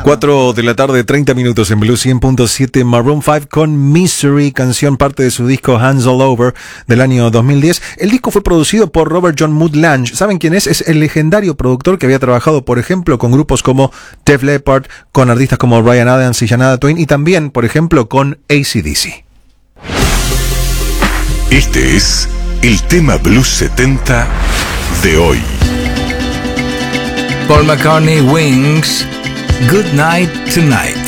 4 de la tarde, 30 minutos en Blue 100.7. Maroon 5 con Misery, canción parte de su disco Hands All Over del año 2010. El disco fue producido por Robert John Mudd Lange. ¿Saben quién es? Es el legendario productor que había trabajado, por ejemplo, con grupos como Def Leppard, con artistas como Bryan Adams y Shania Twain, y también, por ejemplo, con AC/DC. Este es el tema Blues 70 de hoy. Paul McCartney, Wings, Good Night Tonight.